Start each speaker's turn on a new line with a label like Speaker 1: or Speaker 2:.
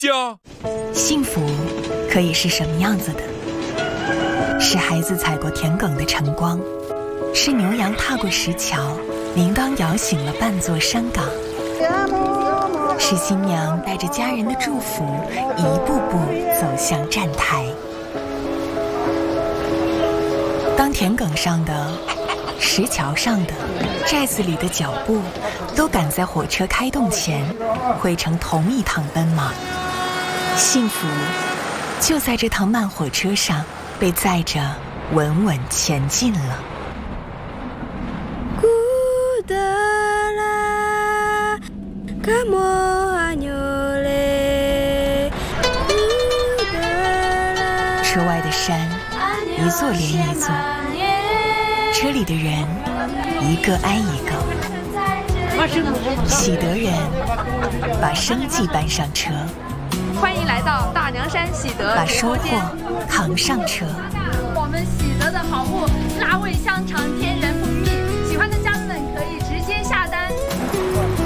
Speaker 1: 家。
Speaker 2: 幸福可以是什么样子的？是孩子踩过田埂的晨光，是牛羊踏过石桥，铃铛摇醒了半座山岗，是新娘带着家人的祝福，一步步走向站台。当田埂上的、石桥上的、寨子里的脚步，都赶在火车开动前，汇成同一趟奔忙。幸福就在这趟慢火车上，被载着稳稳前进了。车外的山，一座连一座，车里的人，一个挨一个。喜得人把生计搬上车，
Speaker 3: 欢迎来到大凉山喜得，
Speaker 2: 把收获扛上车。
Speaker 3: 我们喜得